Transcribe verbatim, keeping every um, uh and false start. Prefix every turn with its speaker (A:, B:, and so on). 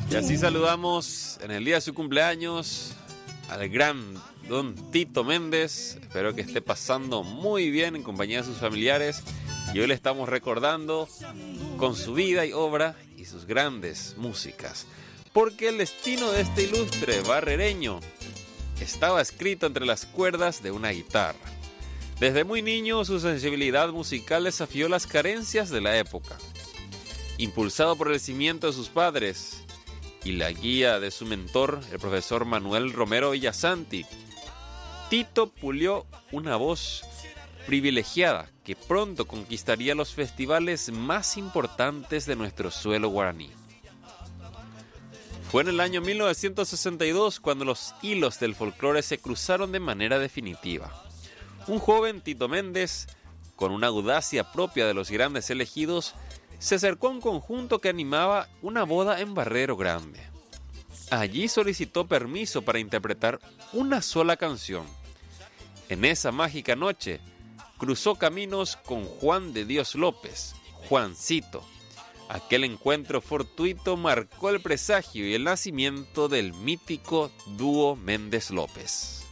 A: Y así saludamos en el día de su cumpleaños al gran don Tito Méndez. Espero que esté pasando muy bien en compañía de sus familiares. Y hoy le estamos recordando con su vida y obra y sus grandes músicas. Porque el destino de este ilustre barrereño estaba escrito entre las cuerdas de una guitarra. Desde muy niño su sensibilidad musical desafió las carencias de la época. Impulsado por el cimiento de sus padres y la guía de su mentor, el profesor Manuel Romero Villasanti, Tito pulió una voz privilegiada que pronto conquistaría los festivales más importantes de nuestro suelo guaraní. Fue en el año mil novecientos sesenta y dos cuando los hilos del folclore se cruzaron de manera definitiva. Un joven Tito Méndez, con una audacia propia de los grandes elegidos, se acercó a un conjunto que animaba una boda en Barrero Grande. Allí solicitó permiso para interpretar una sola canción. En esa mágica noche, cruzó caminos con Juan de Dios López, Juancito. Aquel encuentro fortuito marcó el presagio y el nacimiento del mítico dúo Méndez López.